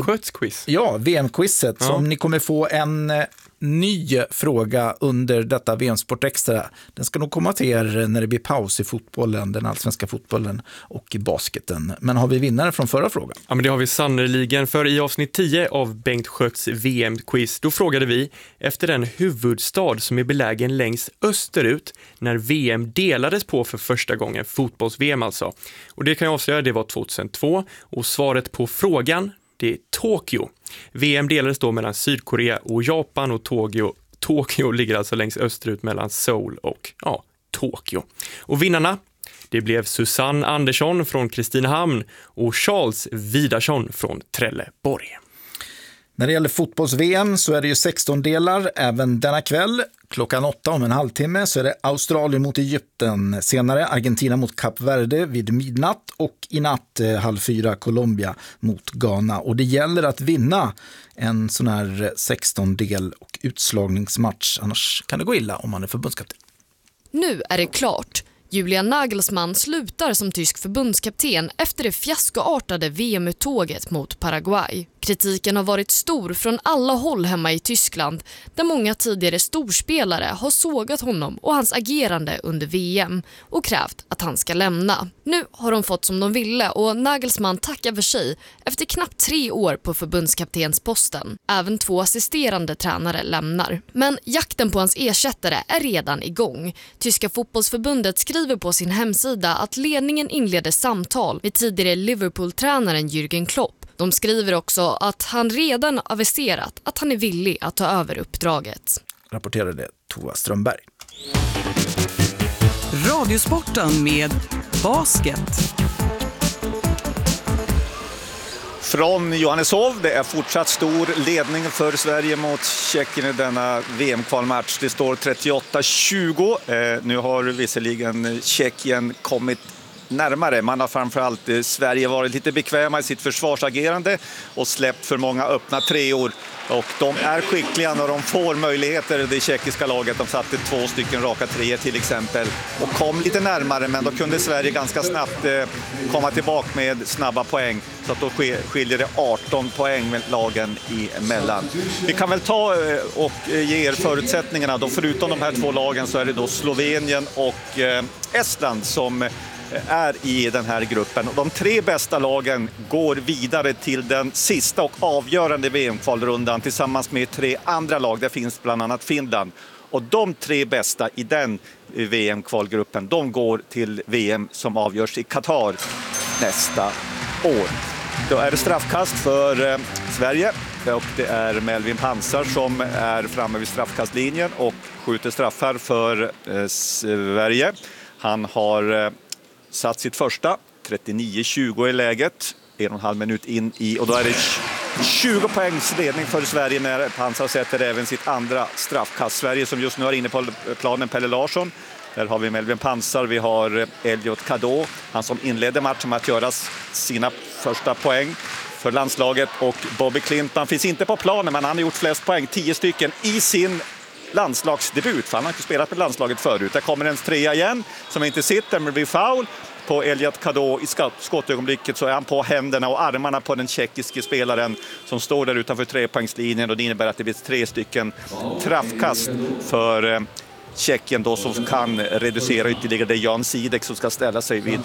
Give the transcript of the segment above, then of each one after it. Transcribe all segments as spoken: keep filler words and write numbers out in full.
Sköts quiz. Ja, V M-quizet ja. Som ni kommer få en ny fråga under detta V M-sport extra. Den ska nog komma till er när det blir paus i fotbollen, den allsvenska fotbollen och i basketen. Men har vi vinnare från förra frågan? Ja, men det har vi sannoliken, för i avsnitt tio av Bengt Sköts V M-quiz då frågade vi efter den huvudstad som är belägen längst österut när V M delades på för första gången, fotbolls-V M alltså. Och det kan jag avslöja, det var tjugohundratvå och svaret på frågan det är Tokyo. V M delades då mellan Sydkorea och Japan och Tokyo, Tokyo ligger alltså längst österut mellan Seoul och ja, Tokyo. Och vinnarna, det blev Susanne Andersson från Kristinehamn och Charles Vidarsson från Trelleborg. När det gäller fotbolls-V M så är det ju sexton delar även denna kväll. Klockan åtta om en halvtimme så är det Australien mot Egypten, senare Argentina mot Kap Verde vid midnatt och i natt eh, halv fyra Colombia mot Ghana. Och det gäller att vinna en sån här sexton-del och utslagningsmatch, annars kan det gå illa om man är förbundskapten. Nu är det klart. Julia Nagelsmann slutar som tysk förbundskapten efter det fiaskoartade V M-uttåget mot Paraguay. Kritiken har varit stor från alla håll hemma i Tyskland där många tidigare storspelare har sågat honom och hans agerande under V M och krävt att han ska lämna. Nu har de fått som de ville och Nagelsmann tackar för sig efter knappt tre år på förbundskaptensposten. Även två assisterande tränare lämnar. Men jakten på hans ersättare är redan igång. Tyska fotbollsförbundet skriver på sin hemsida att ledningen inleder samtal med tidigare Liverpool-tränaren Jürgen Klopp. De skriver också att han redan aviserat att han är villig att ta över uppdraget. Rapporterade Tova Strömberg. Radiosporten med basket. Från Johanneshov, det är fortsatt stor ledning för Sverige mot Tjeckien i denna V M-kvalmatch. Det står trettioåtta tjugo. Eh, nu har visserligen Tjeckien kommit närmare. Man har framförallt eh, Sverige varit lite bekväma i sitt försvarsagerande och släppt för många öppna treor. Och de är skickliga när de får möjligheter, det tjeckiska laget. De satte två stycken raka treor till exempel och kom lite närmare, men då kunde Sverige ganska snabbt eh, komma tillbaka med snabba poäng. Så att då skiljer det arton poäng med lagen emellan. Vi kan väl ta eh, och ge er förutsättningarna. Då, förutom de här två lagen så är det då Slovenien och eh, Estland som är i den här gruppen. De tre bästa lagen går vidare till den sista och avgörande V M-kvalrundan tillsammans med tre andra lag. Det finns bland annat Finland. Och de tre bästa i den V M-kvalgruppen, de går till V M som avgörs i Qatar nästa år. Då är det straffkast för eh, Sverige. Och det är Melvin Pansar som är framme vid straffkastlinjen och skjuter straffar för eh, Sverige. Han har eh, satt sitt första, trettionio tjugo i läget, en och en halv minut in i, och då är det tjugo poängs ledning för Sverige när Pansar sätter även sitt andra straffkast. Sverige som just nu är inne på planen, Pelle Larsson. Där har vi Melvin Pansar, vi har Elliot Kadå, han som inledde matchen med att göra sina första poäng för landslaget, och Bobby Clinton finns inte på planen, men han har gjort flest poäng, tio stycken i sin landslagsdebut, för han har inte spelat med landslaget förut. Där kommer en trea igen som inte sitter, men det blir foul på Elliot Kadå. I skottögonblicket så är han på händerna och armarna på den tjeckiske spelaren som står där utanför trepoängslinjen, och det innebär att det blir tre stycken straffkast för eh, Tjeckien då, som kan reducera ytterligare. Det är Jan Sidek som ska ställa sig vid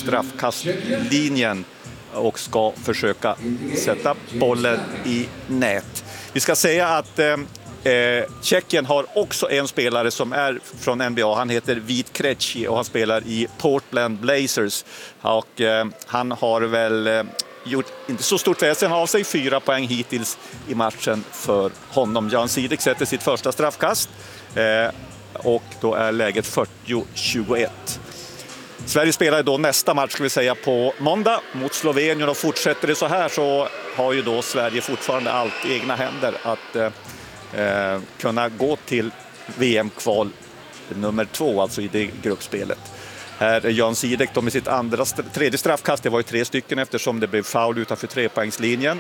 straffkastlinjen och ska försöka sätta bollen i nät. Vi ska säga att eh, Eh, Tjeckien har också en spelare som är från N B A. Han heter Vít Krejci och han spelar i Portland Blazers. Och eh, han har väl eh, gjort inte så stort väsen av sig. Fyra poäng hittills i matchen för honom. Jan Sidek sätter sitt första straffkast. Eh, och då är läget fyrtio tjugoett. Sverige spelar då nästa match, ska vi säga, på måndag mot Slovenien, och fortsätter det så här så har ju då Sverige fortfarande allt i egna händer att eh, Eh, kunna gå till V M-kval nummer två, alltså i det gruppspelet. Här är Jan Sidek då med sitt andra, tredje straffkast. Det var ju tre stycken eftersom det blev foul utanför trepoängslinjen.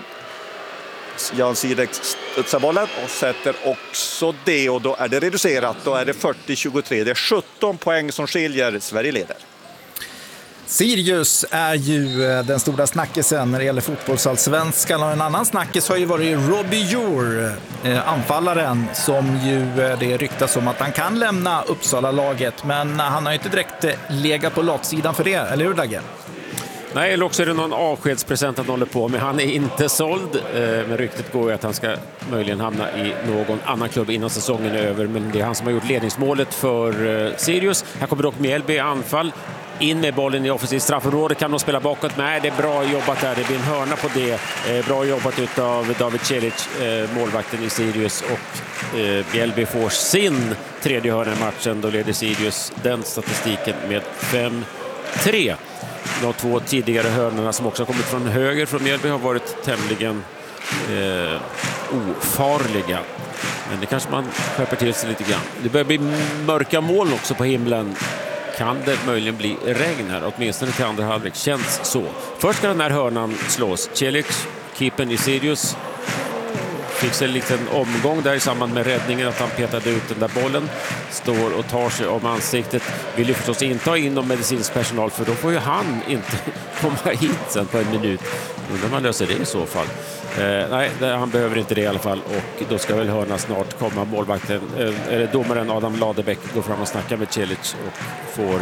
Jan Sidek studsar bollen och sätter också det, och då är det reducerat. Då är det fyrtio tjugotre. Det är sjutton poäng som skiljer. Sverige leder. Sirius är ju den stora snackisen när det gäller fotbollsallsvenskan, och en annan snackis har ju varit Robbie Jour, anfallaren som ju det ryktas om att han kan lämna Uppsala-laget, men han har ju inte direkt legat på latsidan för det, eller hur Dagge? Nej, eller också är det någon avskedspresent han håller på med. Han är inte såld, men ryktet går ju att han ska möjligen hamna i någon annan klubb innan säsongen är över, men det är han som har gjort ledningsmålet för Sirius. Här kommer dock Mjällby i anfall. In med bollen i offensivt straffområde, kan de spela bakåt? Nej, det är bra jobbat där, det blir en hörna på det. Eh, bra jobbat av David Celic, eh, målvakten i Sirius, och eh, Mjällby får sin tredje hörna i matchen. Då leder Sirius den statistiken med fem tre. De två tidigare hörnorna som också har kommit från höger från Mjällby har varit tämligen eh, ofarliga. Men det kanske man skärper till sig lite grann. Det börjar bli mörka moln också på himlen. Kan det möjligen bli regn här, åtminstone till andra halvlek, känns så. Först ska den här hörnan slås. Celic, keepern i Sirius, fick sig en liten omgång där i samband med räddningen, att han petade ut den där bollen. Står och tar sig om ansiktet. Vill ju förstås inte ha in någon medicinsk personal, för då får ju han inte komma hit sen på en minut. Undrar man löser det i så fall. Eh, nej, han behöver inte det i alla fall, och då ska väl hörna snart komma. Målvakten, eh, eller domaren Adam Ladebäck går fram och snackar med Celic och får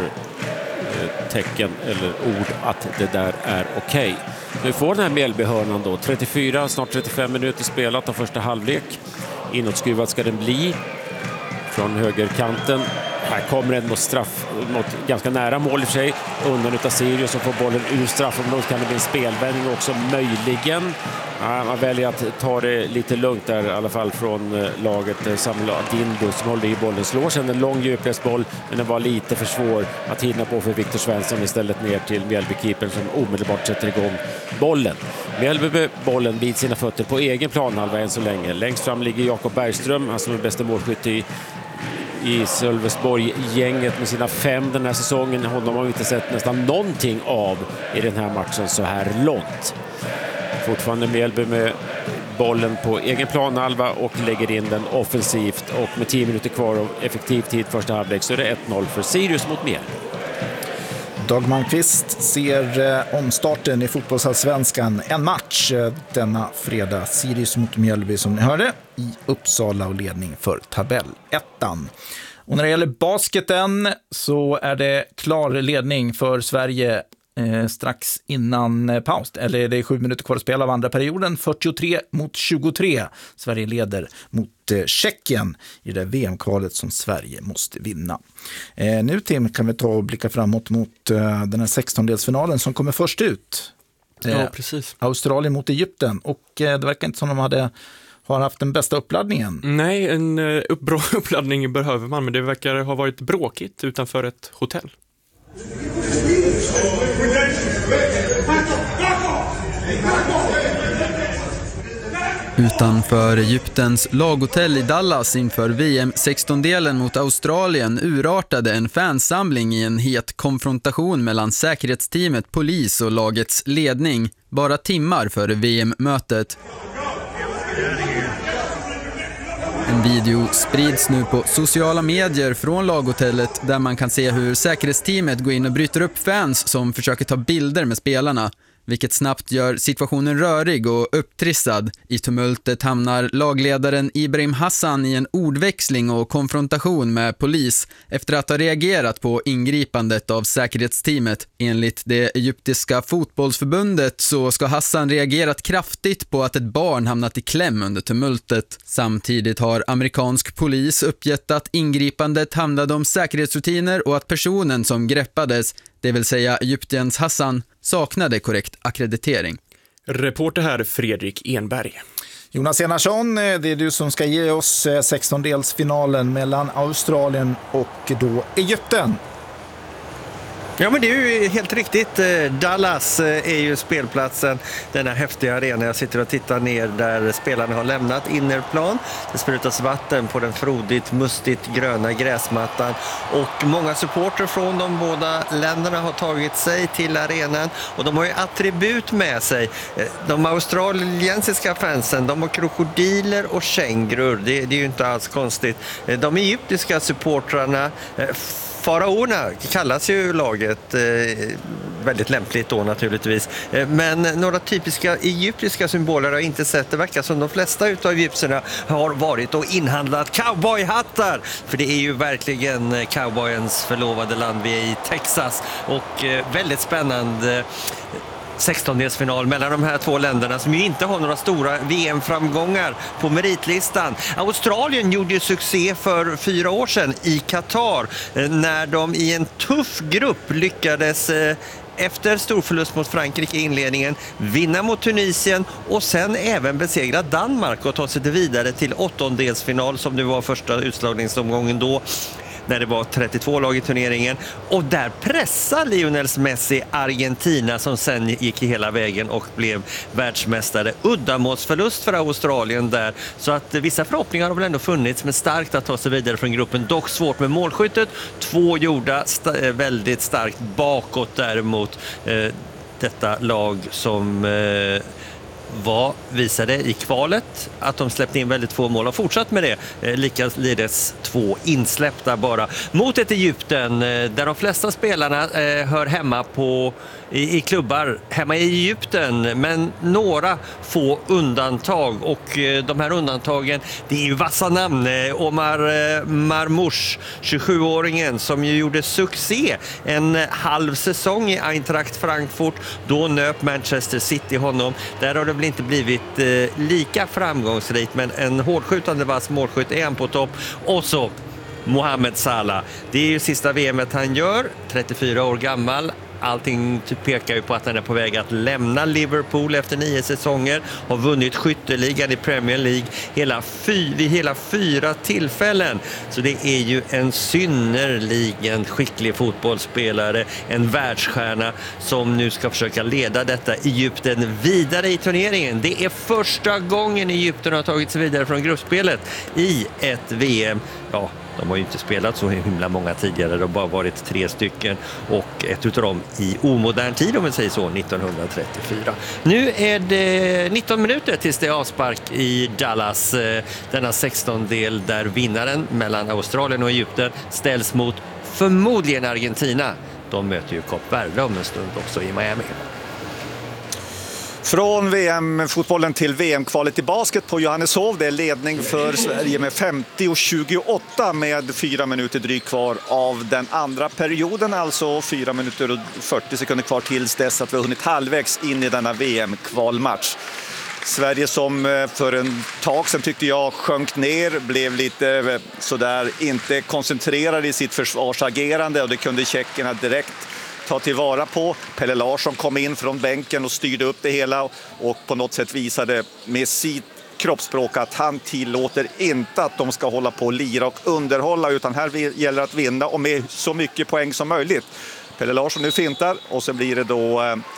eh, tecken eller ord att det där är okej. Okay. Nu får den här Mjällby-hörnan då. trettiofyra, snart trettiofem minuter spelat av första halvlek. Inåtskruvad ska den bli från högerkanten. Här kommer en mot straff, mot ganska nära mål i och för sig. Undan utav Sirius som får bollen ur straffområdet. Kan det bli en spelvändning också möjligen. Ja, man väljer att ta det lite lugnt där, i alla fall från laget. Samuel Adindo som håller i bollen. Slår sedan en lång djupledsboll, men den var lite för svår att hinna på för Viktor Svensson, istället ner till Mjällby-keepern som omedelbart sätter igång bollen. Mjällby med bollen vid sina fötter på egen planhalva än så länge. Längst fram ligger Jakob Bergström, han som är bästa målskytt i i Sölvesborg-gänget med sina fem den här säsongen. Honom har vi inte sett nästan någonting av i den här matchen så här långt. Fortfarande Mjällby med bollen på egen planhalva och lägger in den offensivt, och med tio minuter kvar av effektiv tid första halvlek så är det ett noll för Sirius mot Mjällby. Dag Malmqvist ser eh, omstarten i fotbollsallsvenskan. En match eh, denna fredag. Sirius mot Mjällby som ni hörde i Uppsala, och ledning för tabellettan. Och när det gäller basketen så är det klar ledning för Sverige eh, strax innan eh, paus. Eller det är sju minuter kvar att spela av andra perioden. fyrtiotre mot tjugotre. Sverige leder mot eh, Tjeckien i det V M-kvalet som Sverige måste vinna. Eh, nu Tim kan vi ta och blicka framåt mot eh, den här sextondelsfinalen som kommer först ut. Eh, ja, precis. Australien mot Egypten. Och eh, det verkar inte som de hade har haft den bästa uppladdningen. Nej, en uh, upp, bra uppladdning behöver man, men det verkar ha varit bråkigt utanför ett hotell. Utanför Egyptens laghotell i Dallas inför V M sextondelen mot Australien urartade en fansamling i en het konfrontation mellan säkerhetsteamet, polis och lagets ledning bara timmar före V M-mötet. En video sprids nu på sociala medier från laghotellet där man kan se hur säkerhetsteamet går in och bryter upp fans som försöker ta bilder med spelarna, vilket snabbt gör situationen rörig och upptrissad. I tumultet hamnar lagledaren Ibrahim Hassan i en ordväxling och konfrontation med polis efter att ha reagerat på ingripandet av säkerhetsteamet. Enligt det egyptiska fotbollsförbundet så ska Hassan reagerat kraftigt på att ett barn hamnat i kläm under tumultet. Samtidigt har amerikansk polis uppgett att ingripandet handlade om säkerhetsrutiner och att personen som greppades, det vill säga Egyptiens Hassan, saknade korrekt akkreditering. Reporter här Fredrik Enberg. Jonas Enarsson, det är du som ska ge oss sextondelsfinalen mellan Australien och då Egypten. Ja, men det är ju helt riktigt. Dallas är ju spelplatsen, denna häftiga arena. Jag sitter och tittar ner där spelarna har lämnat innerplan. Det sprutas vatten på den frodigt, mustigt gröna gräsmattan. Och många supporter från de båda länderna har tagit sig till arenan. Och de har ju attribut med sig. De australiensiska fansen, de har krokodiler och kängurur. Det, det är ju inte alls konstigt. De egyptiska supportrarna... Faraorna kallas ju laget. väldigt lämpligt då naturligtvis. Men några typiska egyptiska symboler har jag inte sett. Det verkar som de flesta utav egyptierna har varit och inhandlat cowboyhattar. För det är ju verkligen cowboyens förlovade land. Vi är i Texas och väldigt spännande sextondelsfinal mellan de här två länderna som ju inte har några stora V M-framgångar på meritlistan. Australien gjorde ju succé för fyra år sedan i Qatar när de i en tuff grupp lyckades efter storförlust mot Frankrike i inledningen vinna mot Tunisien och sen även besegra Danmark och ta sig vidare till åttondelsfinal som det var första utslagningsomgången då, när det var trettiotvå lag i turneringen. Och där pressade Lionel Messi Argentina som sen gick hela vägen och blev världsmästare. Uddamålsförlust för Australien där. Så att vissa förhoppningar har väl ändå funnits, men starkt att ta sig vidare från gruppen. Dock svårt med målskyttet. Två gjorda st- väldigt starkt bakåt däremot. Eh, detta lag som... Eh, var visade i kvalet att de släppte in väldigt få mål och fortsatt med det. Eh, likaledes två insläppta bara mot ett Egypten eh, där de flesta spelarna eh, hör hemma på i, i klubbar hemma i Egypten, men några få undantag och eh, de här undantagen, det är ju vassa namn. eh, Omar eh, Marmoush, tjugosjuåringen som ju gjorde succé en halv säsong i Eintracht Frankfurt. Då nöp Manchester City honom. Där har det inte blivit eh, lika framgångsrikt, men en hårdskjutande vass målskytt är han på topp. Och så Mohamed Salah. Det är ju sista V M:et han gör, trettiofyra år gammal. Allting pekar ju på att han är på väg att lämna Liverpool efter nio säsonger. Har vunnit skytteligan i Premier League hela fy, vid hela fyra tillfällen. Så det är ju en synnerligen skicklig fotbollsspelare. En världsstjärna som nu ska försöka leda detta Egypten vidare i turneringen. Det är första gången Egypten har tagit sig vidare från gruppspelet i ett V M. Ja, de har ju inte spelat så himla många tidigare, det har bara varit tre stycken och ett utav dem i omodern tid, om vi säger så, nittonhundratrettiofyra. Nu är det nitton minuter tills det är avspark i Dallas, denna sextondel där vinnaren mellan Australien och Egypten ställs mot förmodligen Argentina. De möter ju Kap Verde om en stund också i Miami. Från V M-fotbollen till V M-kvalet i basket på Johanneshov. Det är ledning för Sverige med femtio tjugoåtta med fyra minuter drygt kvar av den andra perioden. Alltså fyra minuter och fyrtio sekunder kvar tills dess att vi har hunnit halvvägs in i denna V M-kvalmatch. Sverige som för en tag sedan tyckte jag sjönk ner, blev lite sådär inte koncentrerad i sitt försvarsagerande, och det kunde tjeckerna direkt ta tillvara på. Pelle Larsson kom in från bänken och styrde upp det hela och på något sätt visade med sitt kroppsspråk att han tillåter inte att de ska hålla på och lira och underhålla, utan här gäller att vinna och med så mycket poäng som möjligt. Pelle Larsson nu fintar och så blir det då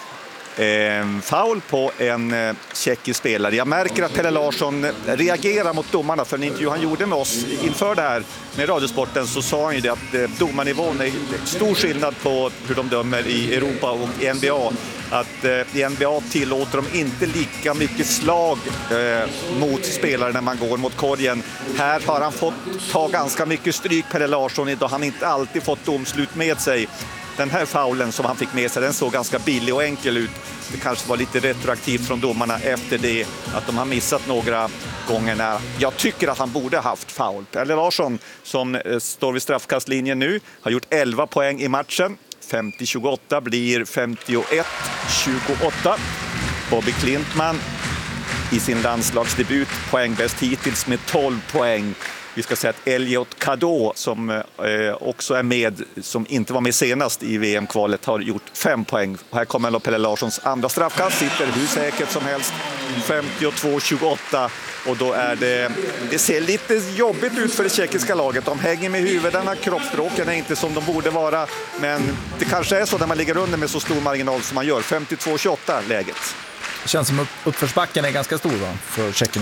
en foul på en tjeckisk spelare. Jag märker att Pelle Larsson reagerar mot domarna, för en intervju han gjorde med oss inför det här med Radiosporten så sa han ju det att domarnivån är stor skillnad på hur de dömer i Europa och i N B A. Att i N B A tillåter de inte lika mycket slag eh, mot spelare när man går mot korgen. Här har han fått ta ganska mycket stryk, Pelle Larsson, idag han inte alltid fått domslut med sig. Den här faulen som han fick med sig, den såg ganska billig och enkel ut. Det kanske var lite retroaktivt från domarna efter det att de har missat några gånger när jag tycker att han borde ha haft foul. Pelle Larsson som eh, står vid straffkastlinjen nu har gjort elva poäng i matchen. femtio tjugoåtta blir femtioett tjugoåtta. Bobby Klintman i sin landslagsdebut poängbäst hittills med tolv poäng. Vi ska säga att Elliot Kadå som eh, också är med, som inte var med senast i V M-kvalet, har gjort fem poäng. Och här kommer Pelle Larssons andra straffkast, sitter hur säkert som helst, femtiotvå tjugoåtta. Och då är det, det ser lite jobbigt ut för det tjeckiska laget. De hänger med huvudena, kroppsspråken är inte som de borde vara. Men det kanske är så när man ligger under med så stor marginal som man gör. femtiotvå tjugoåtta läget. Det känns som upp, uppförsbacken är ganska stor va, för tjeckerna.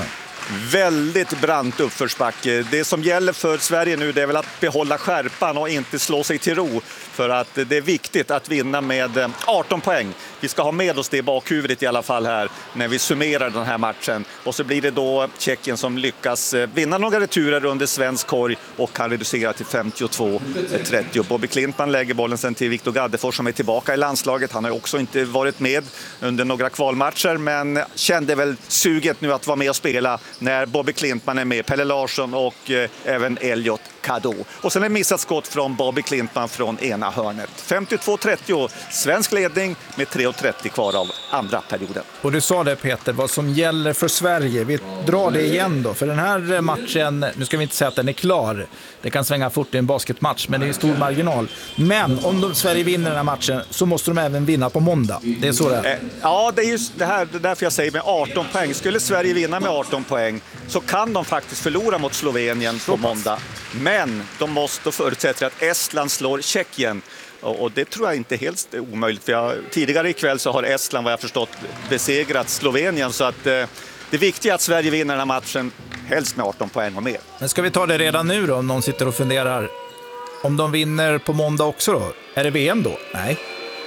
väldigt brant uppförsbacke. Det som gäller för Sverige nu, det är väl att behålla skärpan och inte slå sig till ro. För att det är viktigt att vinna med arton poäng. Vi ska ha med oss det i bakhuvudet i alla fall här när vi summerar den här matchen. Och så blir det då Tjeckien som lyckas vinna några returer under svensk korg och kan reducera till femtiotvå trettio. Bobby Klintman lägger bollen sen till Viktor Gaddefors som är tillbaka i landslaget. Han har också inte varit med under några kvalmatcher, men kände väl suget nu att vara med och spela när Bobby Klintman är med, Pelle Larsson och eh, även Elliot Kado. Och sen är missat skott från Bobby Klintman från ena hörnet. femtiotvå trettio, svensk ledning med tre trettio kvar av andra perioden. Och du sa det, Peter, vad som gäller för Sverige. Vi drar det igen då, för den här matchen, nu ska vi inte säga att den är klar. Det kan svänga fort i en basketmatch, men det är en stor marginal. Men om de, Sverige vinner den här matchen så måste de även vinna på måndag. Det är så det är. Ja, det är just det här, det är därför jag säger med arton poäng. Skulle Sverige vinna med arton poäng så kan de faktiskt förlora mot Slovenien på måndag. Men de måste förutsätta att Estland slår Tjeckien. Och det tror jag inte helt är omöjligt. För jag, tidigare ikväll så har Estland, vad jag förstått, besegrat Slovenien. Så att eh, det viktiga är att Sverige vinner den här matchen, helst med arton poäng och mer. Men ska vi ta det redan nu då, om någon sitter och funderar? Om de vinner på måndag också då? Är det V M då? Nej.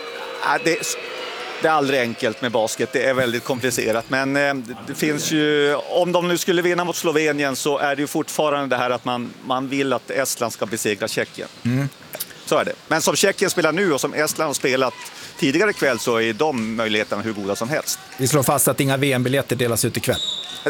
Ja, det, det är aldrig enkelt med basket. Det är väldigt komplicerat. Men eh, det finns ju, om de nu skulle vinna mot Slovenien så är det ju fortfarande det här att man, man vill att Estland ska besegra Tjeckien. Mm. Så är det. Men som Tjeckien spelar nu och som Estland har spelat tidigare kväll så är de möjligheterna hur goda som helst. Vi slår fast att inga V M-biljetter delas ut ikväll.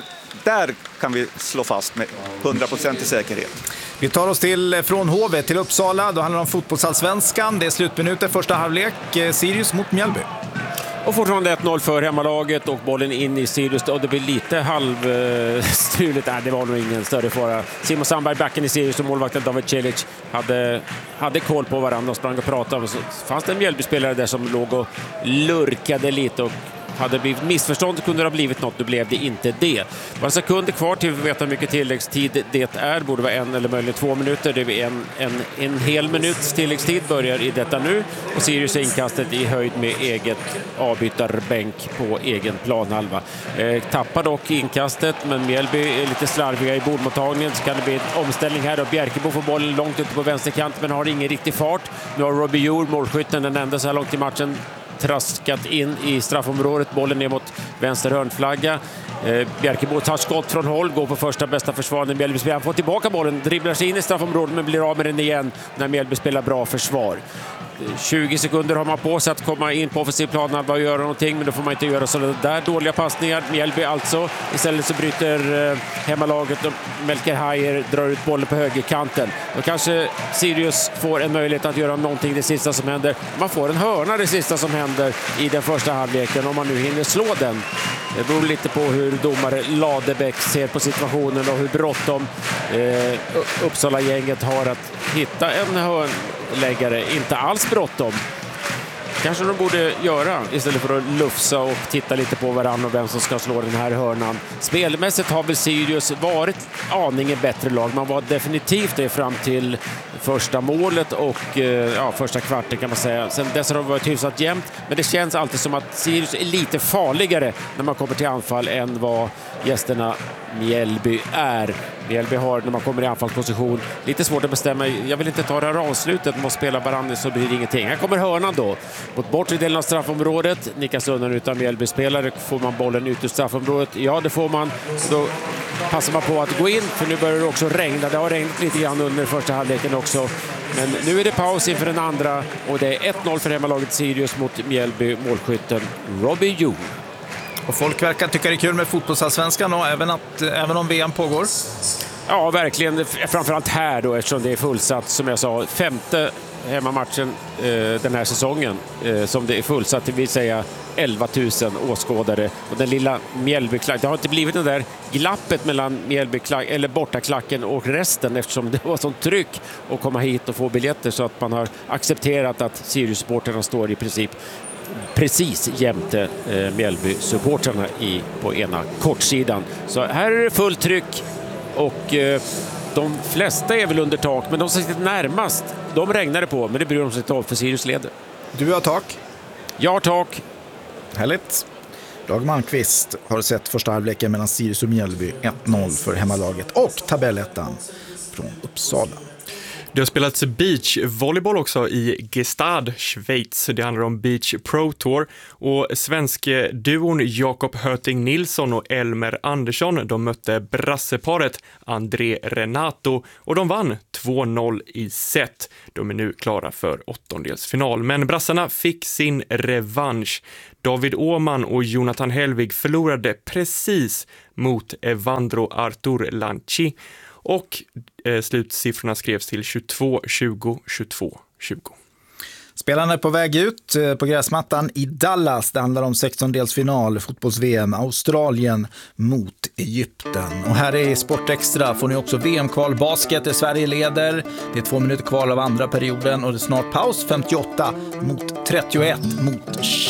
Där kan vi slå fast med hundra procent i säkerhet. Vi tar oss till från H V till Uppsala. Då handlar det om fotbollsallsvenskan. Det är slutminuter, första halvlek. Sirius mot Mjällby. Och fortfarande ett noll för hemmalaget och bollen in i Sirius. Och det blir lite halvstruligt. Nej, det var nog ingen större fara. Simon Sandberg, backen i Sirius och målvakten David Celic hade, hade koll på varandra och sprang och pratade. Och så fanns det en Mjällby-spelare där som låg och lurkade lite och hade blivit missförstånd, kunde det ha blivit något, då blev det inte det. Bara sekunder kvar till vi vet hur mycket tilläggstid det är, borde vara en eller möjligen två minuter. Det är en, en, en hel minuts tilläggstid börjar i detta nu och Sirius är inkastet i höjd med eget avbytarbänk på egen planhalva. Eh, tappar dock inkastet, men Mjällby är lite slarviga i bordmottagningen, så kan det bli en omställning här och Bjerkebo får bollen långt ute på vänsterkant men har ingen riktig fart. Nu har Robbie Jour, målskytten, den enda så här långt i matchen, traskat in i straffområdet, bollen ner mot vänster hörnflagga. Eh, Bjerkebo tar skott från håll, går på första bästa försvar när Mjällby spelar. Han får tillbaka bollen, dribblar sig in i straffområdet men blir av med den igen när Mjällby spelar bra försvar. tjugo sekunder har man på sig att komma in på offensiv plan och göra någonting, men då får man inte göra sådana där dåliga passningar. Mjällby alltså. Istället så bryter eh, hemmalaget och Melker Hajer drar ut bollen på högerkanten. Då kanske Sirius får en möjlighet att göra någonting det sista som händer. Man får en hörna det sista som händer i den första halvleken om man nu hinner slå den. Det beror lite på hur domare Ladebäck ser på situationen och hur bråttom eh, Uppsala-gänget har att hitta en hörnläggare. Inte alls bråttom. Kanske de borde göra istället för att lufsa och titta lite på varandra och vem som ska slå den här hörnan. Spelmässigt har väl Sirius varit aningen bättre lag. Man var definitivt det fram till första målet och ja, första kvarten kan man säga. Sen dess har det varit hyfsat jämnt, men det känns alltid som att Sirius är lite farligare när man kommer till anfall än vad gästerna Mjällby är. Mjällby har när man kommer i anfallsposition lite svårt att bestämma. Jag vill inte ta det här avslutet, man måste spela varandra så blir det ingenting. Här kommer hörnan då. Mot bortre delen av straffområdet. Nickas undan utan Mjällby-spelare. Får man bollen ut ur straffområdet? Ja, det får man. Då passar man på att gå in, för nu börjar det också regna. Det har regnat lite grann under första halvleken också. Men nu är det paus inför den andra och det är ett noll för hemmalaget Sirius mot Mjällby, målskytten Robbie Jour. Och folk verkar tycka det är kul med fotbollsallsvenskan och även, att, även om V M pågår. Ja, verkligen. Framförallt här då, eftersom det är fullsatt, som jag sa, femte hemmamatchen eh, den här säsongen eh, som det är fullsatt, det vill säga elva tusen åskådare. Och den lilla Mjällbyklacken, det har inte blivit det där glappet mellan Mjällbyklacken eller bortaklacken och resten, eftersom det var sånt tryck att komma hit och få biljetter, så att man har accepterat att Sirius-supporterna står i princip precis jämte eh, Mjällby-supporterna i, på ena kortsidan. Så här är det fullt tryck och eh, de flesta är väl under tak, men de som sitter närmast, de regnar det på, men det bryr de sig inte om för Sirius leder. Du har tak? Jag har tak. Härligt. Dag Malmqvist har sett första halvleken mellan Sirius och Mjällby, ett noll för hemmalaget, och tabellettan från Uppsala. Det har spelats beachvolleyboll också i Gestad, Schweiz. Det handlar om Beach Pro Tour. Och svenske duon Jakob Höting Nilsson och Elmer Andersson, de mötte brasseparet André Renato och de vann två noll i set. De är nu klara för åttondelsfinal. Men brassarna fick sin revansch. David Åman och Jonathan Helvig förlorade precis mot Evandro Artur Lanchi. Och eh, slutsiffrorna skrevs till tjugotvå tjugo, tjugotvå tjugo. Spelarna är på väg ut på gräsmattan i Dallas. Det handlar om sextondelsfinal, fotbolls-V M, Australien mot Egypten. Och här i Sportextra får ni också V M-kval basket där Sverige leder. Det är två minuter kvar av andra perioden och det är snart paus, femtioåtta mot trettioett mot